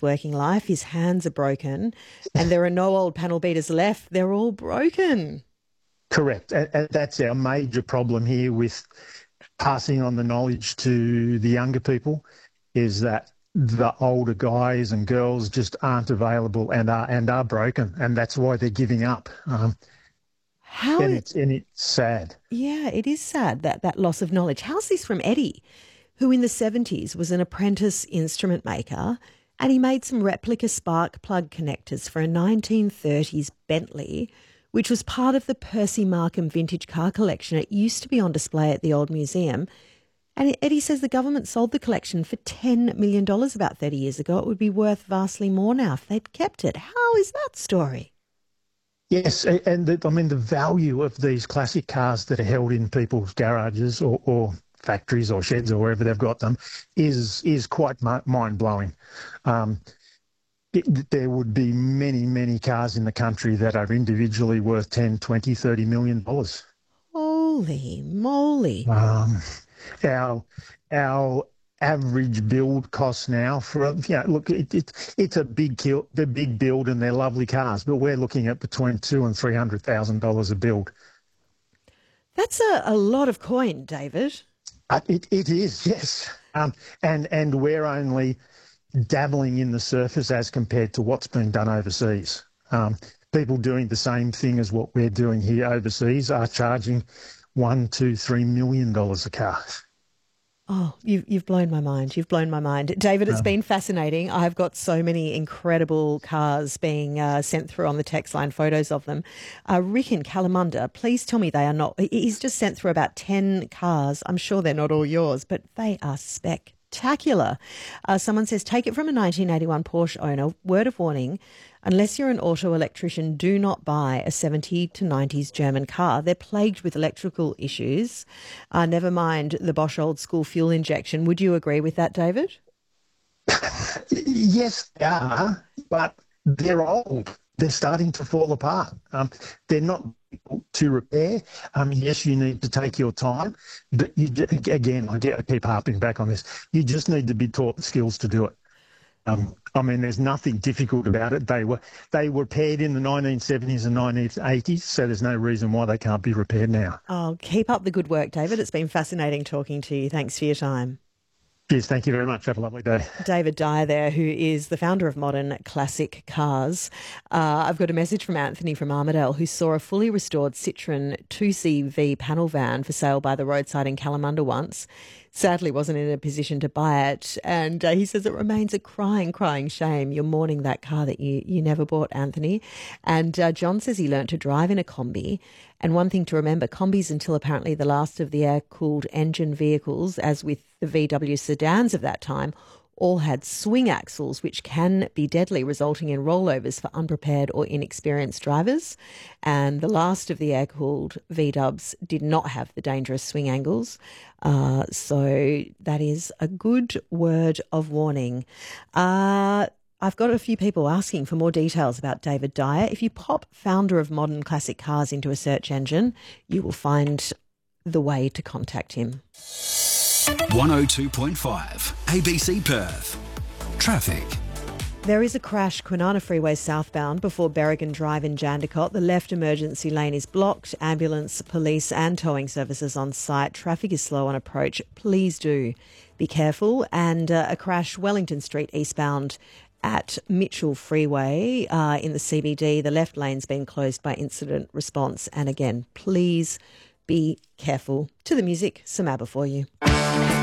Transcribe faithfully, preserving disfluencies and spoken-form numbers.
working life. His hands are broken and there are no old panel beaters left. They're all broken. Correct. And, and that's our major problem here with passing on the knowledge to the younger people, is that the older guys and girls just aren't available and are and are broken, and that's why they're giving up. Um, How and is, it's and it's sad. yeah, it is sad, that that loss of knowledge. How's this from Eddie, who in the seventies was an apprentice instrument maker, and he made some replica spark plug connectors for a nineteen thirties Bentley, which was part of the Percy Markham vintage car collection. It used to be on display at the Old Museum. And Eddie says the government sold the collection for ten million dollars about thirty years ago. It would be worth vastly more now if they'd kept it. How is that story? Yes, and the, I mean the value of these classic cars that are held in people's garages or, or factories or sheds or wherever they've got them is is quite mind blowing. Um, it, there would be many, many cars in the country that are individually worth ten, twenty, thirty million dollars. Holy moly! Um, our our average build costs now for a, you know, look, it, it, it's a big kill, the big build, and they're lovely cars, but we're looking at between two and three hundred thousand dollars a build. That's a, a lot of coin, David. Uh, it it is, yes, um, and and we're only dabbling in the surface as compared to what's being done overseas. Um, people doing the same thing as what we're doing here overseas are charging one, two, three million dollars a car. Oh, you've, you've blown my mind. You've blown my mind. David, it's um, been fascinating. I've got so many incredible cars being uh, sent through on the text line, photos of them. Uh, Rick in Kalamunda, please tell me they are not. He's just sent through about ten cars. I'm sure they're not all yours, but they are spectacular. Uh, someone says, take it from a nineteen eighty-one Porsche owner. Word of warning, unless you're an auto electrician, do not buy a seventies to nineties German car. They're plagued with electrical issues. Uh, never mind the Bosch old school fuel injection. Would you agree with that, David? Yes, they are, but they're old. They're starting to fall apart. Um, they're not to repair. Um, yes, you need to take your time, but you, again, I keep harping back on this. You just need to be taught the skills to do it. Um, I mean, there's nothing difficult about it. They were they were repaired in the nineteen seventies and nineteen eighties, so there's no reason why they can't be repaired now. Oh, keep up the good work, David. It's been fascinating talking to you. Thanks for your time. Yes, thank you very much. Have a lovely day. David Dyer there, who is the founder of Modern Classic Cars. Uh, I've got a message from Anthony from Armidale, who saw a fully restored Citroen two C V panel van for sale by the roadside in Kalamunda once. Sadly wasn't in a position to buy it, and uh, he says it remains a crying, crying shame. You're mourning that car that you, you never bought, Anthony. And uh, John says he learnt to drive in a Kombi. And one thing to remember, Kombis, until apparently the last of the air-cooled engine vehicles, as with the V W sedans of that time, all had swing axles, which can be deadly, resulting in rollovers for unprepared or inexperienced drivers. And the last of the air-cooled V-dubs did not have the dangerous swing angles. Uh, so that is a good word of warning. Uh, I've got a few people asking for more details about David Dyer. If you pop founder of Modern Classic Cars into a search engine, you will find the way to contact him. one oh two point five A B C Perth. Traffic. There is a crash Kwinana Freeway southbound before Berrigan Drive in Jandakot. The left emergency lane is blocked. Ambulance, police and towing services on site. Traffic is slow on approach. Please do be careful. And uh, a crash Wellington Street eastbound at Mitchell Freeway uh, in the C B D. The left lane's been closed by incident response. And again, please be careful. To the music, some ABBA for you.